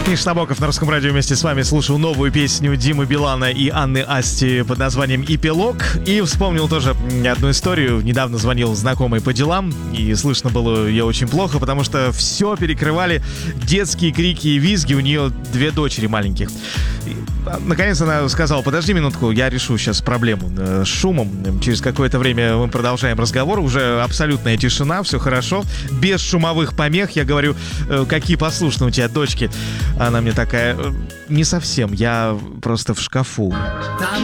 Миша Набоков на Русском радио вместе с вами слушал новую песню Димы Билана и Анны Асти под названием «Эпилог». И вспомнил тоже одну историю. Недавно звонил знакомый по делам, и слышно было ее очень плохо, потому что все перекрывали детские крики и визги. У нее 2 дочери маленьких. И, наконец она сказала: подожди минутку, я решу сейчас проблему с шумом. Через какое-то время мы продолжаем разговор. Уже абсолютная тишина, все хорошо. Без шумовых помех. Я говорю: какие послушные у тебя дочки? Она мне такая: не совсем, я просто в шкафу. Там